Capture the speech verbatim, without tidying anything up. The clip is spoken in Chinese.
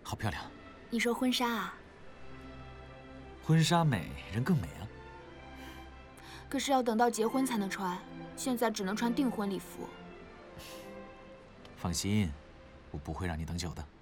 好漂亮。 你说婚纱啊？ 婚纱美，人更美啊。 可是要等到结婚才能穿，现在只能穿订婚礼服。 放心，我不会让你等久的。